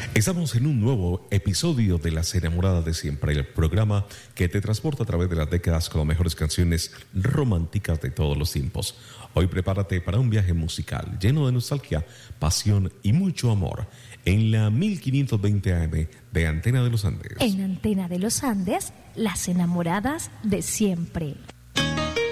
Estamos en un nuevo episodio de Las Enamoradas de Siempre, el programa que te transporta a través de las décadas con las mejores canciones románticas de todos los tiempos. Hoy prepárate para un viaje musical lleno de nostalgia, pasión y mucho amor en la 1520 AM de Antena de los Andes. En Antena de los Andes, Las Enamoradas de Siempre.